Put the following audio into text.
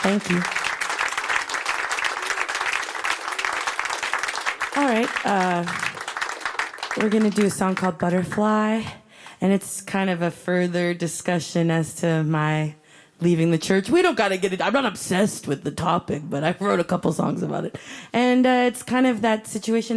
Thank you. All right. We're going to do a song called Butterfly, and it's kind of a further discussion as to my leaving the church. We don't got to get it. I'm not obsessed with the topic, but I wrote a couple songs about it. And it's kind of that situation